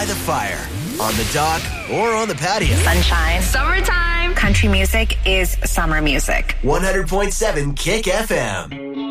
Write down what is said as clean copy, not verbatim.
the fire, on the dock, or on the patio. Sunshine. Summertime. Country music is summer music. 100.7 Kick FM.